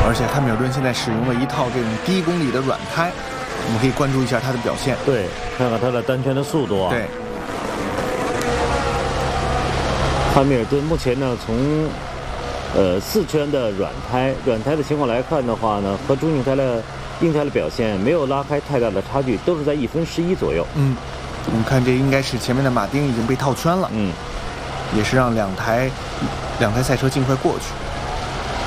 而且汉密尔顿现在使用了一套这种低公里的软胎，我们可以关注一下他的表现。 对，看看他的单圈的速度啊。 对， 汉密尔顿目前呢，从4圈的软胎的情况来看的话呢，和中硬胎的表现没有拉开太大的差距，都是在1分11左右。 我们看这应该是前面的马丁已经被套圈了，也是让两台赛车尽快过去。